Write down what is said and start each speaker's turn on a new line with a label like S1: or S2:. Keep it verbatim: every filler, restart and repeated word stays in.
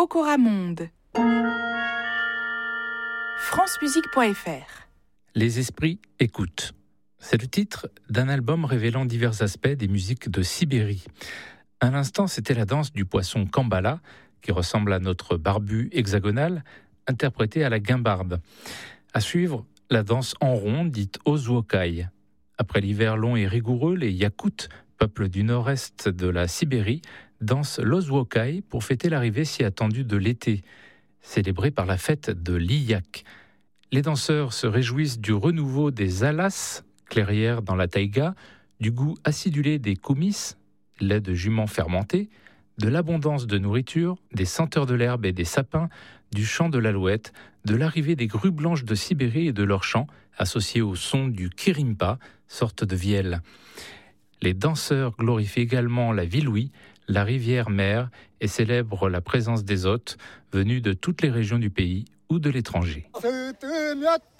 S1: Okoramonde. francemusique point f r.
S2: Les esprits écoutent. C'est le titre d'un album révélant divers aspects des musiques de Sibérie. À l'instant, c'était la danse du poisson Kambala, qui ressemble à notre barbu hexagonal, interprété à la guimbarde. À suivre, la danse en rond, dite Ozwokai. Après l'hiver long et rigoureux, les Yakoutes, peuple du nord-est de la Sibérie, dansent l'Ozwokai pour fêter l'arrivée si attendue de l'été, célébrée par la fête de l'Iyak. Les danseurs se réjouissent du renouveau des alas, clairières dans la taïga, du goût acidulé des koumis, lait de jument fermenté, de l'abondance de nourriture, des senteurs de l'herbe et des sapins, du chant de l'alouette, de l'arrivée des grues blanches de Sibérie et de leur chant, associé au son du kirimpa, sorte de vielle. Les danseurs glorifient également la Vilouï, la rivière-mère, et célèbrent la présence des hôtes venus de toutes les régions du pays ou de l'étranger.